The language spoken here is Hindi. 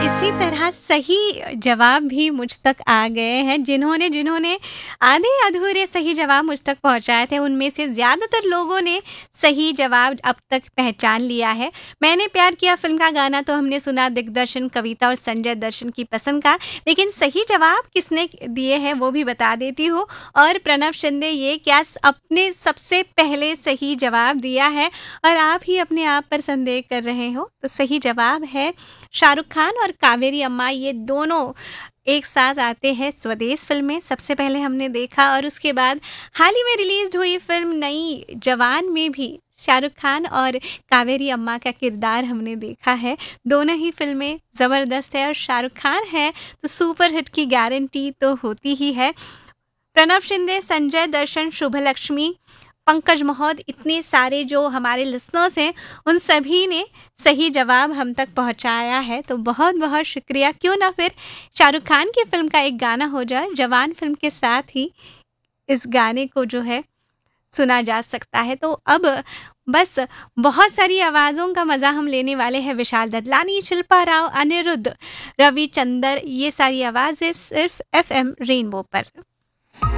इसी तरह सही जवाब भी मुझ तक आ गए हैं। जिन्होंने जिन्होंने आधे अधूरे सही जवाब मुझ तक पहुँचाए थे, उनमें से ज़्यादातर लोगों ने सही जवाब अब तक पहचान लिया है। मैंने प्यार किया फ़िल्म का गाना तो हमने सुना दिग्दर्शन कविता और संजय दर्शन की पसंद का, लेकिन सही जवाब किसने दिए हैं वो भी बता देती हूँ। और प्रणव शिंदे ये क्या अपने सबसे पहले सही जवाब दिया है और आप ही अपने आप पर संदेह कर रहे हो। तो सही जवाब है शाहरुख खान और कावेरी अम्मा, ये दोनों एक साथ आते हैं स्वदेश फिल्म में। सबसे पहले हमने देखा और उसके बाद हाल ही में रिलीज हुई फिल्म नई जवान में भी शाहरुख खान और कावेरी अम्मा का किरदार हमने देखा है। दोनों ही फिल्में ज़बरदस्त है और शाहरुख खान है तो सुपर हिट की गारंटी तो होती ही है। प्रणव शिंदे, संजय दर्शन, शुभलक्ष्मी, पंकज महोद, इतने सारे जो हमारे लिसनर्स हैं उन सभी ने सही जवाब हम तक पहुंचाया है, तो बहुत बहुत शुक्रिया। क्यों ना फिर शाहरुख खान की फिल्म का एक गाना हो जाए, जवान फिल्म के साथ ही इस गाने को जो है सुना जा सकता है। तो अब बस बहुत सारी आवाज़ों का मज़ा हम लेने वाले हैं। विशाल ददलानी, शिल्पा राव, अनिरुद्ध, रविचंदर, ये सारी आवाज़ें सिर्फ FM रेनबो पर।